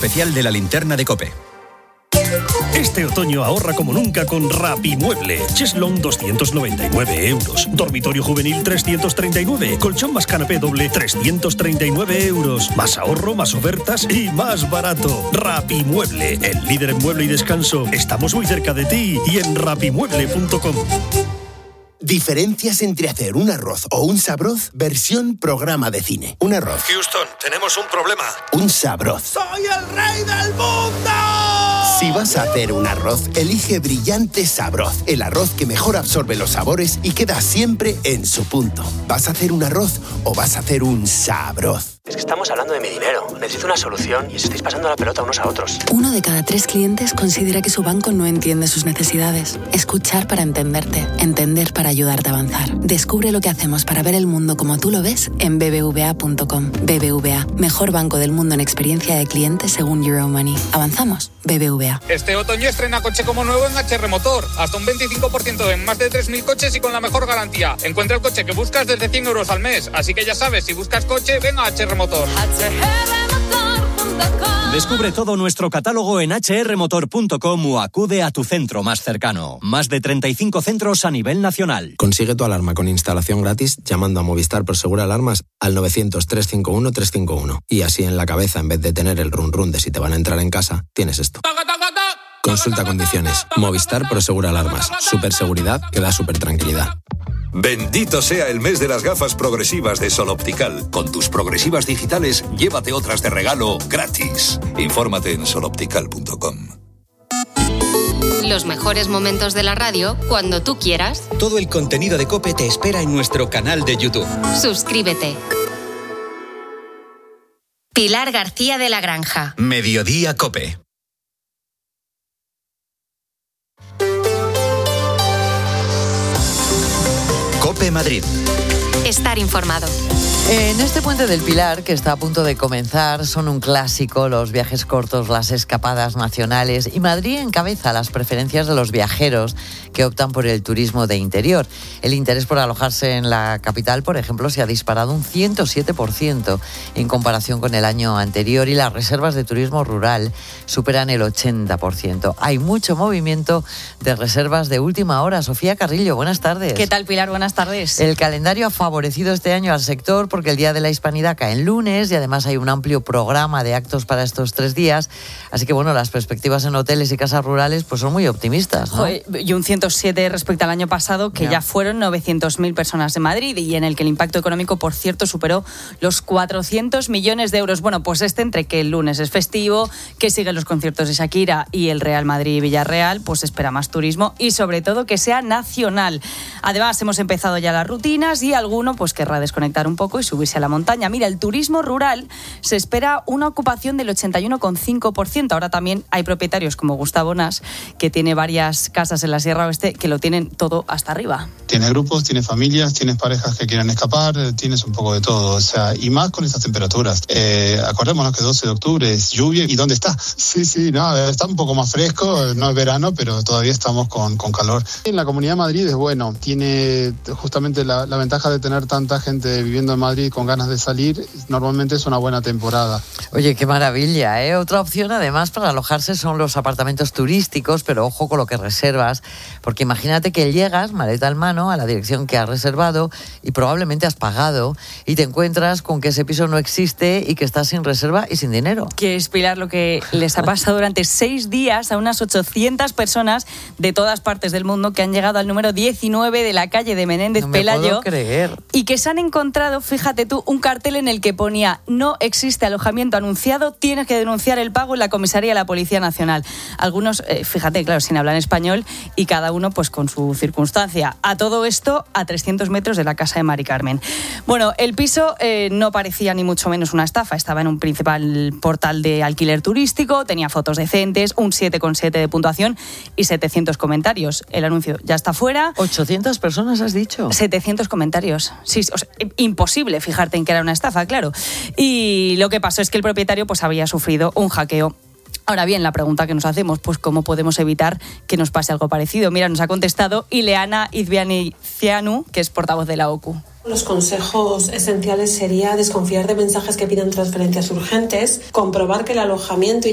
especial de la linterna de COPE. Este otoño ahorra como nunca con Rapimueble. Cheslong 299 euros. Dormitorio juvenil 339. Colchón más canapé doble 339 euros. Más ahorro, más ofertas y más barato. Rapimueble, el líder en mueble y descanso. Estamos muy cerca de ti y en rapimueble.com. Diferencias entre hacer un arroz o un sabroz, versión programa de cine. Un arroz. Houston, tenemos un problema. Un sabroz. ¡Soy el rey del mundo! Si vas a hacer un arroz, elige Brillante Sabroz, el arroz que mejor absorbe los sabores y queda siempre en su punto. ¿Vas a hacer un arroz o vas a hacer un sabroz? Es que estamos hablando de mi dinero. Necesito una solución y os estáis pasando la pelota unos a otros. 1 de cada 3 clientes considera que su banco no entiende sus necesidades. Escuchar para entenderte. Entender para ayudarte a avanzar. Descubre lo que hacemos para ver el mundo como tú lo ves en bbva.com. BBVA, mejor banco del mundo en experiencia de cliente según Euromoney. ¿Avanzamos? BBVA. Este otoño estrena coche como nuevo en HR Motor. Hasta un 25% en más de 3.000 coches y con la mejor garantía. Encuentra el coche que buscas desde 100 euros al mes. Así que ya sabes, si buscas coche, ven a HR Motor. Descubre todo nuestro catálogo en hrmotor.com o acude a tu centro más cercano. Más de 35 centros a nivel nacional. Consigue tu alarma con instalación gratis llamando a Movistar Prosegur Alarmas al 900-351-351. Y así en la cabeza, en vez de tener el run run de si te van a entrar en casa, tienes esto. Consulta condiciones. Movistar Prosegur Alarmas. Superseguridad que da super tranquilidad. Bendito sea el mes de las gafas progresivas de Sol Optical. Con tus progresivas digitales, llévate otras de regalo gratis. Infórmate en soloptical.com. Los mejores momentos de la radio cuando tú quieras. Todo el contenido de COPE te espera en nuestro canal de YouTube. Suscríbete. Pilar García de la Granja. Mediodía COPE. COPE Madrid. Estar informado. En este puente del Pilar, que está a punto de comenzar, son un clásico los viajes cortos, las escapadas nacionales, y Madrid encabeza las preferencias de los viajeros que optan por el turismo de interior. El interés por alojarse en la capital, por ejemplo, se ha disparado un 107% en comparación con el año anterior, y las reservas de turismo rural superan el 80%. Hay mucho movimiento de reservas de última hora. Sofía Carrillo, buenas tardes. ¿Qué tal, Pilar? Buenas tardes. El calendario ha favorecido este año al sector porque el Día de la Hispanidad cae en lunes y además hay un amplio programa de actos para estos 3 días. Así que, bueno, las perspectivas en hoteles y casas rurales pues son muy optimistas, ¿no? Y un 107 respecto al año pasado, que ya fueron 900.000 personas en Madrid y en el que el impacto económico, por cierto, superó los 400 millones de euros. Bueno, pues entre que el lunes es festivo, que siguen los conciertos de Shakira y el Real Madrid-Villarreal, pues espera más turismo y sobre todo que sea nacional. Además, hemos empezado ya las rutinas y alguno pues querrá desconectar un poco y subirse a la montaña. Mira, el turismo rural se espera una ocupación del 81,5%. Ahora también hay propietarios como Gustavo Nas, que tiene varias casas en la Sierra Oeste, que lo tienen todo hasta arriba. Tienes grupos, tienes familias, tienes parejas que quieren escapar, tienes un poco de todo, o sea, y más con estas temperaturas. Acordémonos que 12 de octubre es lluvia, ¿y dónde está? Sí, no, está un poco más fresco, no es verano, pero todavía estamos con calor. En la Comunidad de Madrid es bueno, tiene justamente la ventaja de tener tanta gente viviendo en Madrid con ganas de salir, normalmente es una buena temporada. Oye, qué maravilla, ¿eh? Otra opción además para alojarse son los apartamentos turísticos, pero ojo con lo que reservas, porque imagínate que llegas, maleta en mano, a la dirección que has reservado y probablemente has pagado y te encuentras con que ese piso no existe y que estás sin reserva y sin dinero. Que es, Pilar, lo que les ha pasado durante 6 días a unas 800 personas de todas partes del mundo que han llegado al número 19 de la calle de Menéndez Pelayo. No me puedo creer. Y que se han encontrado, fíjate tú, un cartel en el que ponía: no existe alojamiento anunciado, tienes que denunciar el pago en la comisaría de la Policía Nacional. Algunos, fíjate, claro, sin hablar español y cada uno pues con su circunstancia. A todo esto a 300 metros de la casa de Mari Carmen. Bueno, el piso no parecía ni mucho menos una estafa. Estaba en un principal portal de alquiler turístico, tenía fotos decentes, un 7,7 de puntuación y 700 comentarios. El anuncio ya está fuera. 800 personas has dicho. 700 comentarios. Sí, o sea, imposible fijarte en que era una estafa, claro. Y lo que pasó es que el propietario pues había sufrido un hackeo. Ahora bien, la pregunta que nos hacemos, pues ¿cómo podemos evitar que nos pase algo parecido? Mira, nos ha contestado Ileana Izbianicianu, que es portavoz de la OCU. Los consejos esenciales sería desconfiar de mensajes que piden transferencias urgentes, comprobar que el alojamiento y